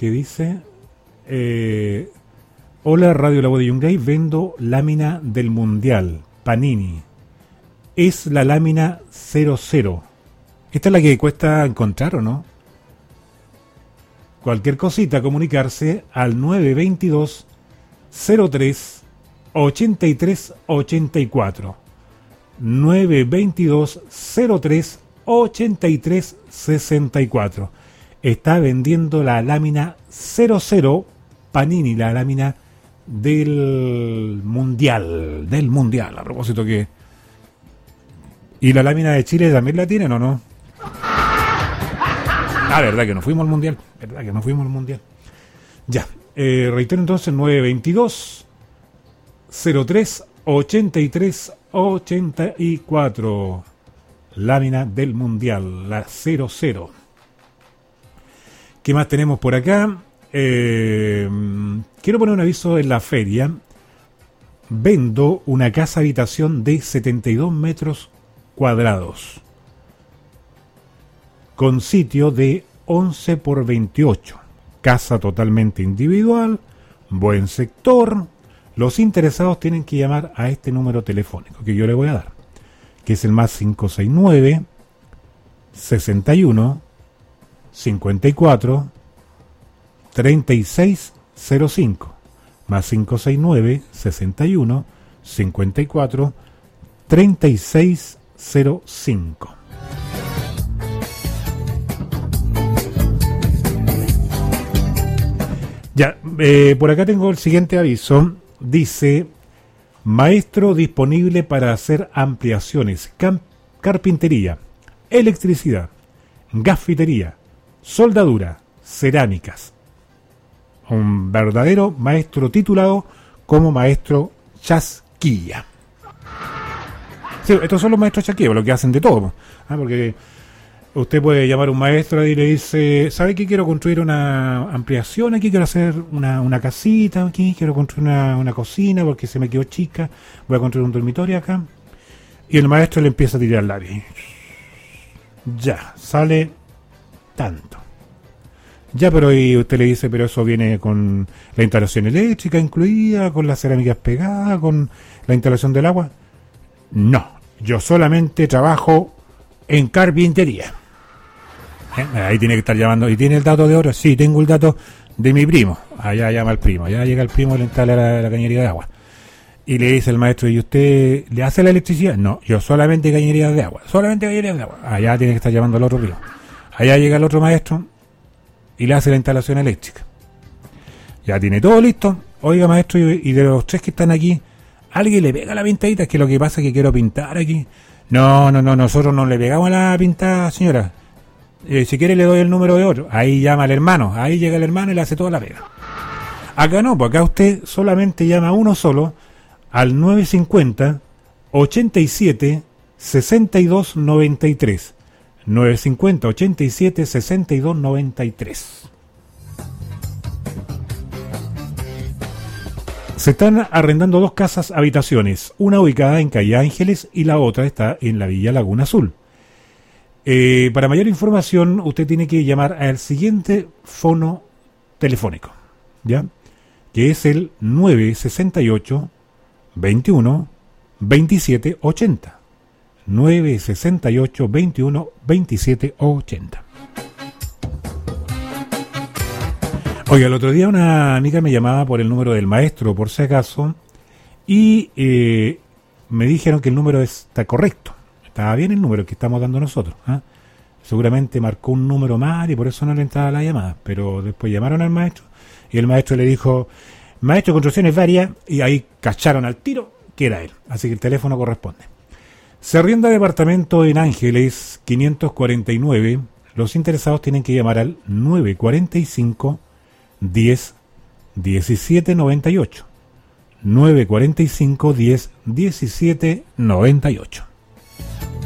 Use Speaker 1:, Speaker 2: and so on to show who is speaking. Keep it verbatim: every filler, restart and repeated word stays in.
Speaker 1: que dice... Eh, hola, Radio La Voz de Yungay, vendo lámina del Mundial, Panini. Es la lámina cero cero. ¿Esta es la que cuesta encontrar o no? Cualquier cosita, comunicarse al nueve veintidós cero tres ochenta y tres ochenta y cuatro. nueve veintidós cero tres ochenta y tres sesenta y cuatro. Está vendiendo la lámina cero cero Panini, la lámina del Mundial, del Mundial, a propósito que... ¿Y la lámina de Chile también la tienen o no? Ah, verdad que no fuimos al Mundial, verdad que no fuimos al Mundial. Ya, eh, reitero entonces, nueve veintidós cero tres ochenta y tres ochenta y cuatro. Lámina del Mundial, la cero cero. ¿Qué más tenemos por acá? Eh, quiero poner un aviso en la feria. Vendo una casa habitación de setenta y dos metros cuadrados con sitio de once por veintiocho. Casa totalmente individual, buen sector. Los interesados tienen que llamar a este número telefónico que yo le voy a dar, que es el más cinco seis nueve sesenta y uno cincuenta y cuatro treinta y seis cero cinco, más cinco seis nueve sesenta y uno cincuenta y cuatro treinta y seis cero cinco. Ya, eh, por acá tengo el siguiente aviso. Dice: maestro disponible para hacer ampliaciones, cam- carpintería, electricidad, gasfitería, soldadura, cerámicas. Un verdadero maestro titulado como maestro chasquilla. Sí, estos son los maestros chasquilla, lo que hacen de todo. ¿Ah? Porque usted puede llamar a un maestro y le dice: ¿sabe qué? Quiero construir una ampliación aquí, quiero hacer una, una casita aquí, quiero construir una, una cocina porque se me quedó chica, voy a construir un dormitorio acá. Y el maestro le empieza a tirar la lápiz. Ya, sale tanto. Ya, pero y usted le dice: pero eso viene con la instalación eléctrica incluida, con las cerámicas pegadas, con la instalación del agua. No, yo solamente trabajo en carpintería. ¿Eh? Ahí tiene que estar llamando. ¿Y tiene el dato de oro? Sí, tengo el dato de mi primo. Allá llama el primo. Allá llega el primo y le instala la, la cañería de agua. Y le dice el maestro: ¿y usted le hace la electricidad? No, yo solamente cañería de agua. Solamente cañería de agua. Allá tiene que estar llamando al otro primo. Allá llega el otro maestro y le hace la instalación eléctrica. Ya tiene todo listo. Oiga, maestro, y, y de los tres que están aquí, ¿alguien le pega la pintadita? Es que lo que pasa es que quiero pintar aquí. No, no, no, nosotros no le pegamos la pintada, señora. Eh, si quiere le doy el número de otro. Ahí llama el hermano. Ahí llega el hermano y le hace toda la pega. Acá no, pues acá usted solamente llama a uno solo al nueve cincuenta ochenta y siete sesenta y dos noventa y tres. nueve cincuenta ochenta y siete sesenta y dos noventa y tres. Se están arrendando dos casas habitaciones, una ubicada en Calle Ángeles y la otra está en la Villa Laguna Azul. Eh, para mayor información usted tiene que llamar al siguiente fono telefónico, ¿ya? Que es el nueve sesenta y ocho veintiuno veintisiete ochenta. nueve sesenta y ocho veintiuno veintisiete ochenta. Oiga, el otro día una amiga me llamaba por el número del maestro, por si acaso, y eh, me dijeron que el número está correcto. Estaba bien el número que estamos dando nosotros. ¿eh? Seguramente marcó un número mal y por eso no le entraba la llamada. Pero después llamaron al maestro y el maestro le dijo: maestro, construcciones varias, y ahí cacharon al tiro que era él. Así que el teléfono corresponde. Se arrienda departamento en Ángeles quinientos cuarenta y nueve. Los interesados tienen que llamar al nueve cuarenta y cinco diez diecisiete noventa y ocho. nueve cuarenta y cinco diez diecisiete noventa y ocho.